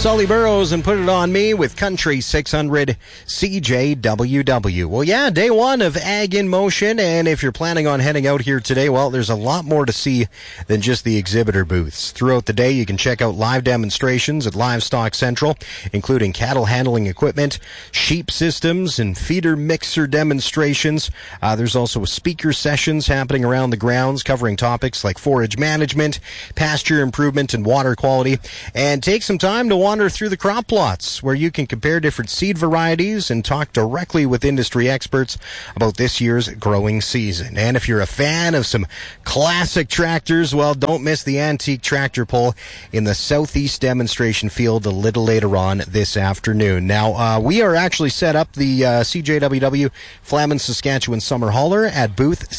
Sully Burrows and Put It On Me with Country 600 CJWW. Well, yeah, day one of Ag in Motion, and if you're planning on heading out here today, well, there's a lot more to see than just the exhibitor booths. Throughout the day, you can check out live demonstrations at Livestock Central, including cattle handling equipment, sheep systems, and feeder mixer demonstrations. There's also speaker sessions happening around the grounds covering topics like forage management, pasture improvement, and water quality. And take some time to wander through the crop plots where you can compare different seed varieties and talk directly with industry experts about this year's growing season. And if you're a fan of some classic tractors, well, don't miss the antique tractor pull in the Southeast demonstration field a little later on this afternoon. Now, we are actually set up the CJWW Flamin Saskatchewan Summer Hauler at booth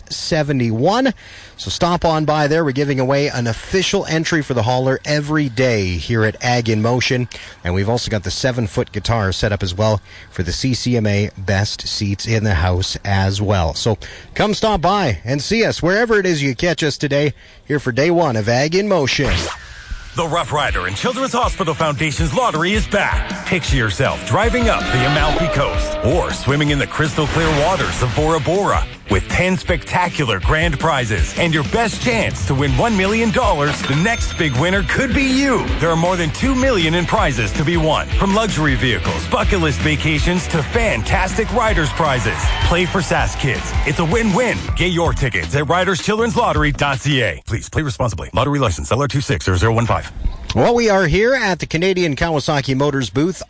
671. So stop on by there. We're giving away an official entry for the hauler every day here at Ag in Motion. And we've also got the 7-foot guitar set up as well for the CCMA Best Seats in the House as well. So come stop by and see us wherever it is you catch us today here for day one of Ag in Motion. The Rough Rider and Children's Hospital Foundation's lottery is back. Picture yourself driving up the Amalfi Coast or swimming in the crystal clear waters of Bora Bora with 10 spectacular grand prizes and your best chance to win $1 million. The next big winner could be you. There are more than $2 million in prizes to be won, from luxury vehicles, bucket list vacations to fantastic riders prizes. Play for Sask Kids. It's a win-win. Get your tickets at riderschildrenslottery.ca. Please play responsibly. Lottery license LR260015. Well, we are here at the Canadian Kawasaki Motors booth,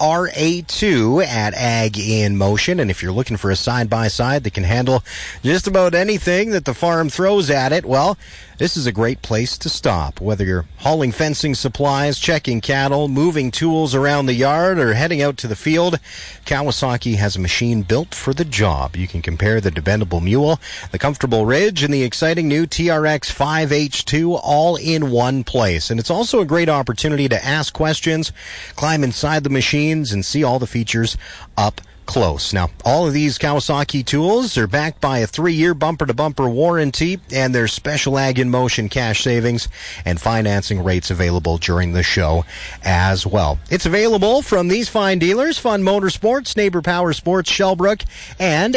RA2 at Ag in Motion. And if you're looking for a side-by-side that can handle just about anything that the farm throws at it, well, this is a great place to stop. Whether you're hauling fencing supplies, checking cattle, moving tools around the yard, or heading out to the field, Kawasaki has a machine built for the job. You can compare the dependable Mule, the comfortable Ridge, and the exciting new TRX 5H2 all in one place. And it's also a great opportunity to ask questions, climb inside the machines, and see all the features up close. Now, all of these Kawasaki tools are backed by a 3-year bumper-to-bumper warranty, and there's special Ag in Motion cash savings and financing rates available during the show as well. It's available from these fine dealers: Fun Motorsports, Neighbor Power Sports Shellbrook, and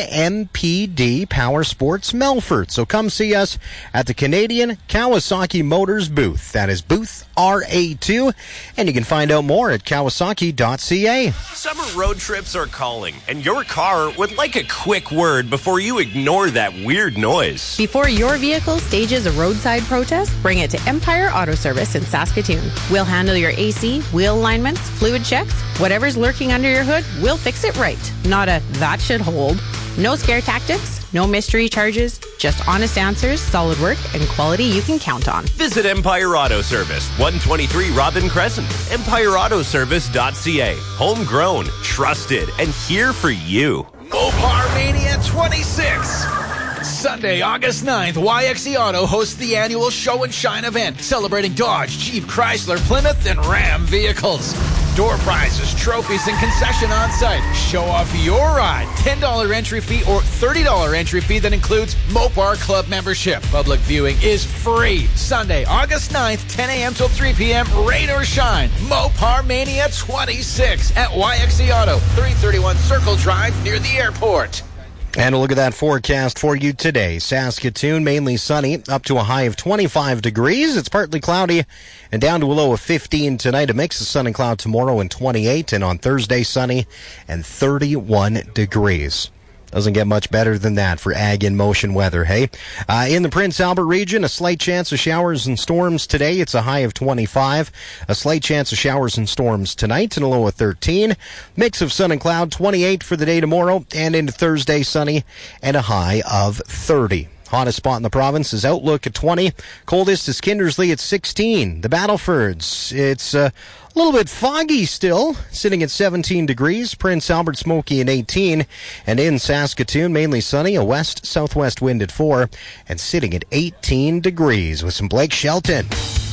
MPD Power Sports Melfort. So come see us at the Canadian Kawasaki Motors booth. That is booth RA2, and you can find out more at kawasaki.ca. Summer road trips are calling, and your car would like a quick word before you ignore that weird noise. Before your vehicle stages a roadside protest, bring it to Empire Auto Service in Saskatoon. We'll handle your AC, wheel alignments, fluid checks, whatever's lurking under your hood, we'll fix it right. Not a that should hold. No scare tactics, no mystery charges, just honest answers, solid work, and quality you can count on. Visit Empire Auto Service, 123 Robin Crescent, empireautoservice.ca. Homegrown, trusted, and here for you. Mopar Mania 26. Sunday, August 9th, YXE Auto hosts the annual Show and Shine event, celebrating Dodge, Jeep, Chrysler, Plymouth, and Ram vehicles. Door prizes, trophies, and concession on site. Show off your ride. $10 entry fee or $30 entry fee that includes Mopar Club membership. Public viewing is free. Sunday, August 9th, 10 a.m. till 3 p.m. Rain or shine. Mopar Mania 26 at YXE Auto, 331 Circle Drive near the airport. And a look at that forecast for you today. Saskatoon, mainly sunny, up to a high of 25 degrees. It's partly cloudy and down to a low of 15 tonight. A mix of sun and cloud tomorrow and 28. And on Thursday, sunny and 31 degrees. Doesn't get much better than that for Ag in Motion weather, hey? In the Prince Albert region, a slight chance of showers and storms today. It's a high of 25. A slight chance of showers and storms tonight and a low of 13. Mix of sun and cloud, 28 for the day tomorrow. And into Thursday, sunny and a high of 30. Hottest spot in the province is Outlook at 20. Coldest is Kindersley at 16. The Battlefords, it's a little bit foggy still, sitting at 17 degrees. Prince Albert smoky at 18. And in Saskatoon, mainly sunny, a west-southwest wind at 4. And sitting at 18 degrees with some Blake Shelton.